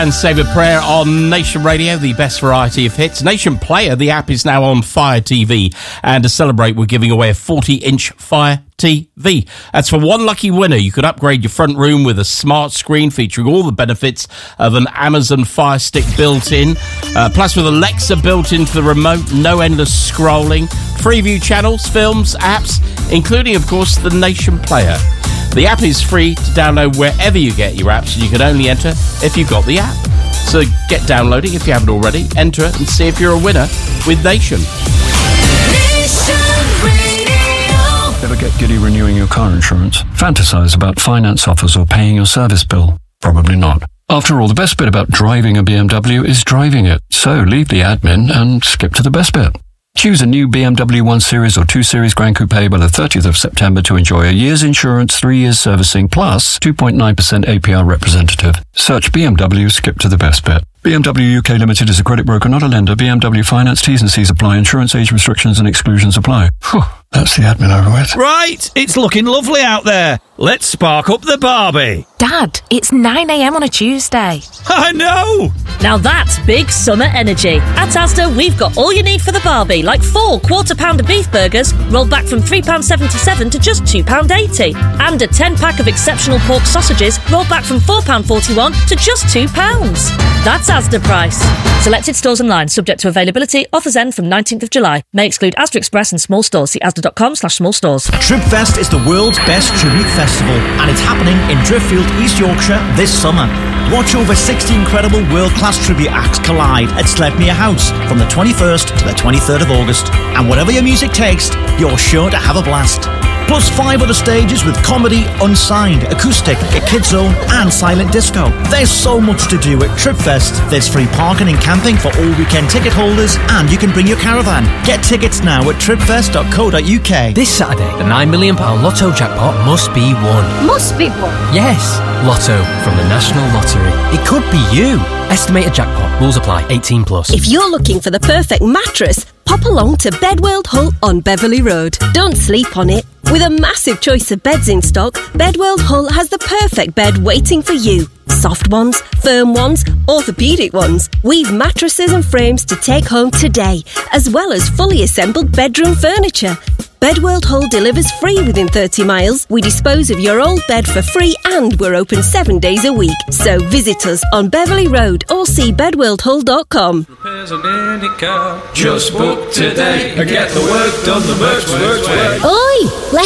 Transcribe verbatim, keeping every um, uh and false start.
And Save a Prayer on Nation Radio, the best variety of hits. Nation Player, the app is now on Fire T V. And to celebrate, we're giving away a forty-inch Fire T V. That's for one lucky winner. You could upgrade your front room with a smart screen featuring all the benefits of an Amazon Fire Stick built in. Uh, plus with Alexa built into the remote, no endless scrolling. Free view channels, films, apps, including, of course, the Nation Player. The app is free to download wherever you get your apps, and you can only enter if you've got the app. So get downloading if you haven't already, enter it and see if you're a winner with Nation. Ever get giddy renewing your car insurance? Fantasize about finance offers or paying your service bill? Probably not. After all, the best bit about driving a B M W is driving it. So leave the admin and skip to the best bit. Choose a new B M W one Series or two Series Grand Coupe by the thirtieth of September to enjoy a year's insurance, three years servicing, plus two point nine percent A P R representative. Search B M W, skip to the best bit. B M W U K Limited is a credit broker, not a lender. B M W Finance, T's and C's apply. Insurance age restrictions and exclusions apply. Whew, that's the admin over with. Right, it's looking lovely out there. Let's spark up the Barbie. Dad, it's nine a.m. on a Tuesday. I know! Now that's big summer energy. At Asda, we've got all you need for the Barbie, like four quarter-pounder beef burgers, rolled back from three pounds seventy-seven to just two pounds eighty. And a ten-pack of exceptional pork sausages, rolled back from four pounds forty-one to just two pounds. That's Asda price. Selected stores online, subject to availability. Offers end from nineteenth of July. May exclude Asda Express and small stores. See asda.com slash small stores. Tribfest is the world's best tribute festival, and it's happening in Driffield, East Yorkshire this summer. Watch over sixty incredible world-class tribute acts collide at Sledmere House from the twenty-first to the twenty-third of August. And whatever your music tastes, you're sure to have a blast. Plus five other stages with comedy, unsigned, acoustic, a kids zone and silent disco. There's so much to do at Tribfest. There's free parking and camping for all weekend ticket holders, and you can bring your caravan. Get tickets now at tribfest dot co dot uk. This Saturday, the nine million pounds Lotto jackpot must be won. Must be won? Yes, Lotto from the National Lottery. It could be you. Estimated jackpot. Rules apply. eighteen plus. If you're looking for the perfect mattress, pop along to Bedworld Hull on Beverley Road. Don't sleep on it. With a massive choice of beds in stock, Bedworld Hull has the perfect bed waiting for you. Soft ones, firm ones, orthopaedic ones. We've mattresses and frames to take home today, as well as fully assembled bedroom furniture. Bedworld Hull delivers free within thirty miles. We dispose of your old bed for free, and we're open seven days a week. So visit us on Beverley Road or see bedworld hull dot com. Repairs on any car. Just book today and get the work done. The works, works, works. Oi!